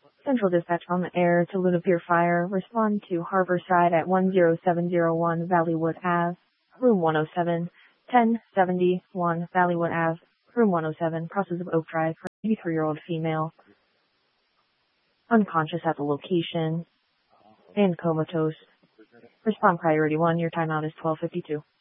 Central Dispatch on the air to Luna Pier Fire. Respond to Harborside at 10701 Valleywood Ave, room 107, 1071 Valleywood Ave, room 107, process of Oak Drive for an 83-year-old female, unconscious at the location, and comatose. Respond priority 1. Your timeout is 12:52.